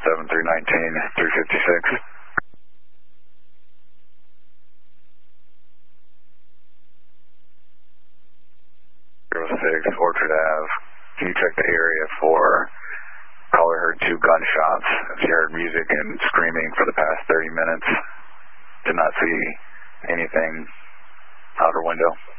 356. 06 Orchard Ave. Can you check the area for caller heard 2 gunshots? She heard music and screaming for the past 30 minutes. Did not see anything out her window.